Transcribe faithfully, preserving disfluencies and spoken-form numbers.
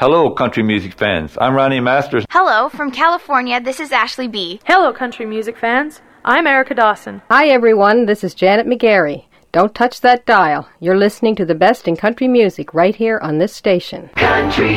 Hello, country music fans. I'm Ronnie Masters. Hello, from California, this is Ashley B. Hello, country music fans. I'm Erica Dawson. Hi, everyone. This is Janet McGarry. Don't touch that dial. You're listening to the best in country music right here on this station. Country